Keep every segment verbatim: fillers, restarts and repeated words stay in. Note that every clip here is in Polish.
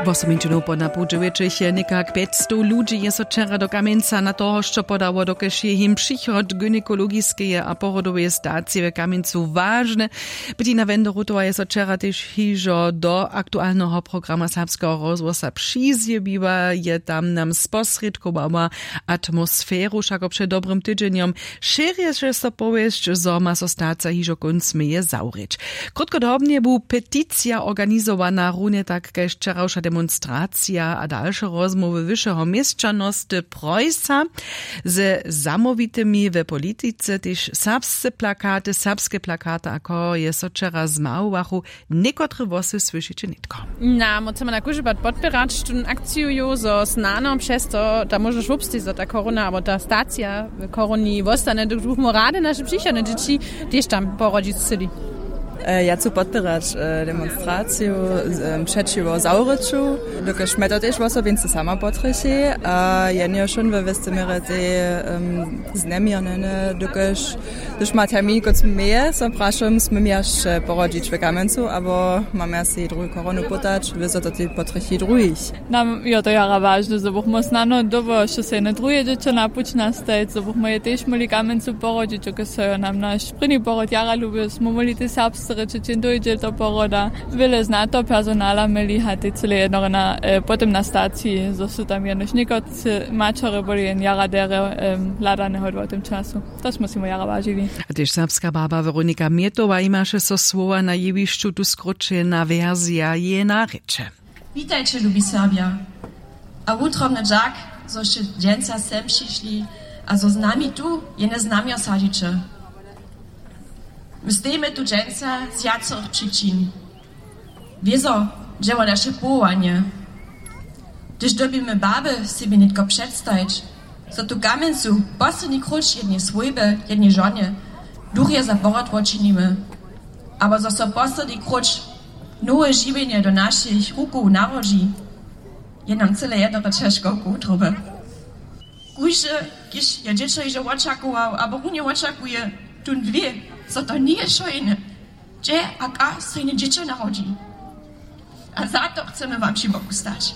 Wosominčinu po napúdžujúčich nekak päťsto ľudí je so včera do Kamieńca na toho, čo podalo, dokež je im príchod gynekologickej a porodovej stácie v Kamieńcu vážne. Bettina Wenderutová je so včera tiež hižo do aktuálneho programa Serbského rozhlasu přizjebiva, je tam nám sposredkovala atmosféru, však před dobrým týdženom šerie, že sa povieš, že ma so stáca hižo konc je zaurič. Krotkodobne bu petícia organizovaná rune tak, kež včerajša demonstracja a dalsze rozmowy wyższego mieszczanosti Preußa ze zamowitymi w polityce, też serbskie plakaty, serbskie plakaty, ako je so včera z Maubachu, niekotre wosy słyszycie nitko. Na, chcemy na kurzybad podpierać tę akcję zo znaną przez to, da możesz wupstić za ta korona, aber ta stacja w koroni wostane, do duchmo rady nasze przyjane dzieci, też tam porodzić cyli. Ja chcę podpierać demonstrację przeciwko Zauryczu, dokaż my to też osobiste sama potrysi, a ja nie już we Westemere znemione, dokaż już ma termin, kiedy mnie zapraszam, jsme miasz porodzić w Kamieńcu, aber mamy się drugi koronu podać, wy to ty potrysi drugich. Nam ja to jara ważne, że byśmy znano dowo, że się nie drugie dzieci napuć nastać, że byśmy je też mieli Kamieńcu porodzić, że się nam nasz pryni porod jara lubię, jsme mieli te serbskie Rečećin dojdzie do poroda. Wiele zna to personala mieli haty cyle jedno na e, potem na stacji, zo su tam jednoś nikot mačore boli jen jara dere e, ladane hodva tym czasu. To smo si mu jara vážili. A też serbska baba Weronika Mietova imaše so słowa na jewišću tu skročena verzija je na reče. Witajcie, lubi Serbia. A utrobny dżak, zoście dżęca sem przyszli, a zo z nami tu jene znamio sadzicze. My stajemy tu dżęca z jacorych przyczyn. Wieso, dzieło nasze połanie. Gdyż dobimy baby sobie nie tylko przedstawić, so tu Kamieńcu posledni krucz jednej swojby, jednej żonie, duchje za porod poczynimy. Aber so so posledni krucz nowe żywienie do naszych ruków narodzi, je nam cyle jedno ciężko utrubę. Kujże, kiż ja dziecko iże oczekuwał, aber unie oczekuje, tun wie, so to nie jest szojne, gdzie aka swoje dzieci narodzi. A za to chcemy wam się Bogu stać.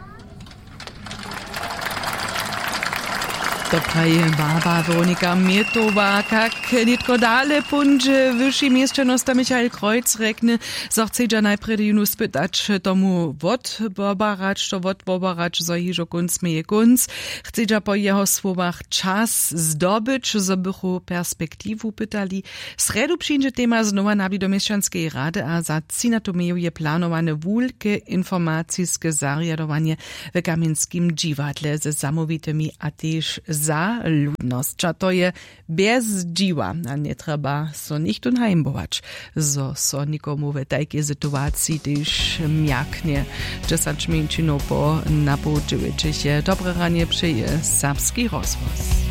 Dobra je baba Weronika Mietova, kak nitko dale punže, vyšší mieszczanost Michael Kreuz rekne, so chce najpredy junu spytać tomu wod bobarać, to wod bobarać, so hižo kunc meje kunc. Chce po jeho słowach czas zdobyć, so bychu perspektywu pytali. Sredu przyjdzie tema znowa nabli do mieszczanskiej rady, a za cinatumeju je planowane wulke informacyjskie zariadowanie w kamieńskim dziwadle ze zamowitymi, a też za ludność. A to je bez dziwa, a nie trzeba so nicht unheimbować. So, so nikomu w takiej sytuacji też miaknie. dziesięć minut po napołudniu. Dobre ranie przyje Serbski rozhlas.